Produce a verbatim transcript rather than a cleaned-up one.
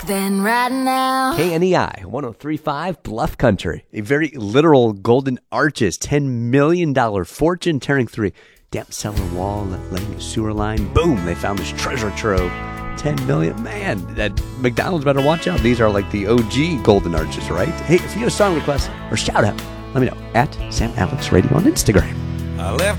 Then right now, K N E I, one oh three point five Bluff Country. A very literal golden arches, ten million dollars fortune tearing through a damp cellar wall, laying a sewer line. Boom, they found this treasure trove. ten million dollars. Man, that McDonald's better watch out. These are like the O G golden arches, right? Hey, if you have a song request or shout out, let me know at Sam Alex Radio on Instagram. I left